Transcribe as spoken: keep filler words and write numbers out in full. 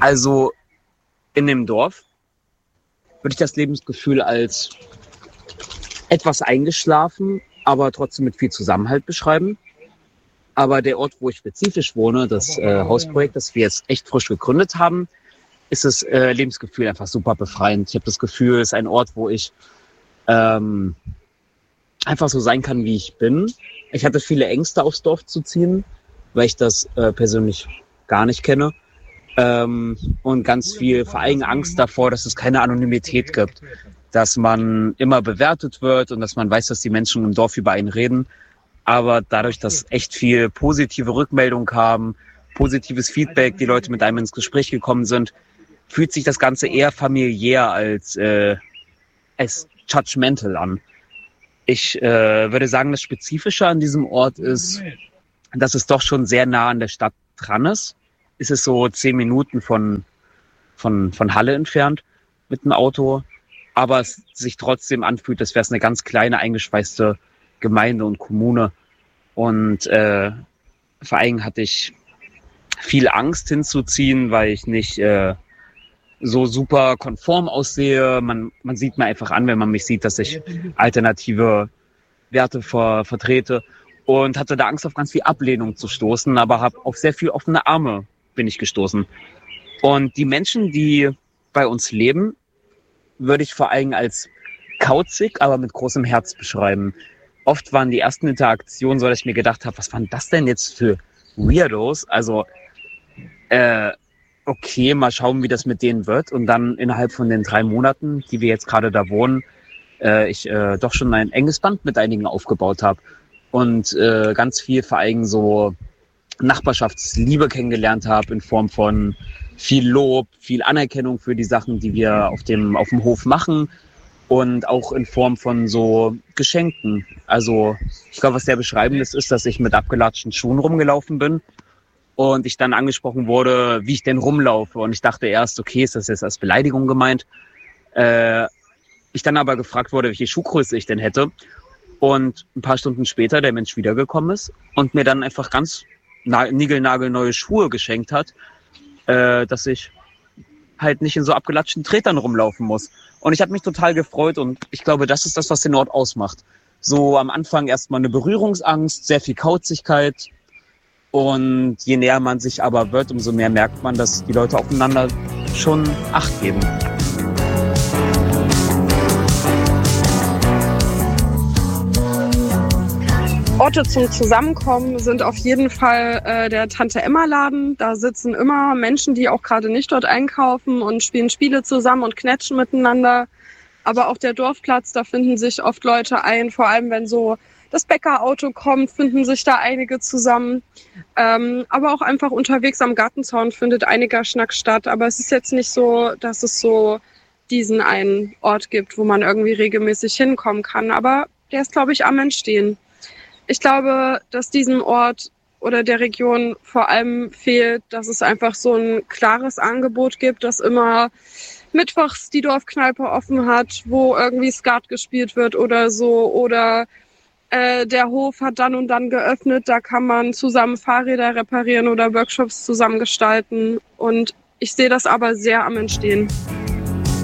Also in dem Dorf würde ich das Lebensgefühl als etwas eingeschlafen, aber trotzdem mit viel Zusammenhalt beschreiben. Aber der Ort, wo ich spezifisch wohne, das äh, Hausprojekt, das wir jetzt echt frisch gegründet haben, ist das äh, Lebensgefühl einfach super befreiend. Ich habe das Gefühl, es ist ein Ort, wo ich ähm, einfach so sein kann, wie ich bin. Ich hatte viele Ängste, aufs Dorf zu ziehen, weil ich das äh, persönlich gar nicht kenne. Ähm, und ganz viel, vor allem Angst davor, dass es keine Anonymität gibt. Dass man immer bewertet wird und dass man weiß, dass die Menschen im Dorf über einen reden. Aber dadurch, dass echt viel positive Rückmeldung kam, positives Feedback, die Leute mit einem ins Gespräch gekommen sind, fühlt sich das Ganze eher familiär als, äh, als judgmental an. Ich äh, würde sagen, das Spezifische an diesem Ort ist, dass es doch schon sehr nah an der Stadt dran ist. Ist es so zehn Minuten von, von, von Halle entfernt mit dem Auto. Aber es sich trotzdem anfühlt, als wäre es eine ganz kleine, eingeschweißte Gemeinde und Kommune. Und äh, vor allem hatte ich viel Angst hinzuziehen, weil ich nicht äh, so super konform aussehe. Man, man sieht mir einfach an, wenn man mich sieht, dass ich alternative Werte ver, vertrete. Und hatte da Angst, auf ganz viel Ablehnung zu stoßen, aber habe auf sehr viel offene Arme bin ich gestoßen. Und die Menschen, die bei uns leben, würde ich vor allem als kauzig, aber mit großem Herz beschreiben. Oft waren die ersten Interaktionen so, dass ich mir gedacht habe, was waren das denn jetzt für Weirdos? Also, äh, okay, mal schauen, wie das mit denen wird. Und dann innerhalb von den drei Monaten, die wir jetzt gerade da wohnen, äh, ich äh, doch schon ein enges Band mit einigen aufgebaut habe. Und äh, ganz viel vor allem so Nachbarschaftsliebe kennengelernt habe in Form von viel Lob, viel Anerkennung für die Sachen, die wir auf dem, auf dem Hof machen und auch in Form von so Geschenken. Also ich glaube, was sehr beschreibend ist, ist, dass ich mit abgelatschten Schuhen rumgelaufen bin und ich dann angesprochen wurde, wie ich denn rumlaufe. Und ich dachte erst, okay, ist das jetzt als Beleidigung gemeint? Äh, ich dann aber gefragt wurde, welche Schuhgröße ich denn hätte. Und ein paar Stunden später der Mensch wiedergekommen ist und mir dann einfach ganz na- niegelnagelneue Schuhe geschenkt hat, äh, dass ich halt nicht in so abgelatschten Tretern rumlaufen muss. Und ich habe mich total gefreut und ich glaube, das ist das, was den Ort ausmacht. So am Anfang erstmal eine Berührungsangst, sehr viel Kauzigkeit. Und je näher man sich aber wird, umso mehr merkt man, dass die Leute aufeinander schon Acht geben. Orte zum Zusammenkommen sind auf jeden Fall äh, der Tante-Emma-Laden. Da sitzen immer Menschen, die auch gerade nicht dort einkaufen und spielen Spiele zusammen und knatschen miteinander. Aber auch der Dorfplatz, da finden sich oft Leute ein. Vor allem, wenn so das Bäckerauto kommt, finden sich da einige zusammen. Ähm, aber auch einfach unterwegs am Gartenzaun findet einiger Schnack statt. Aber es ist jetzt nicht so, dass es so diesen einen Ort gibt, wo man irgendwie regelmäßig hinkommen kann. Aber der ist, glaube ich, am Entstehen. Ich glaube, dass diesem Ort oder der Region vor allem fehlt, dass es einfach so ein klares Angebot gibt, dass immer mittwochs die Dorfkneipe offen hat, wo irgendwie Skat gespielt wird oder so. Oder äh, der Hof hat dann und dann geöffnet, da kann man zusammen Fahrräder reparieren oder Workshops zusammen gestalten. Und ich sehe das aber sehr am Entstehen.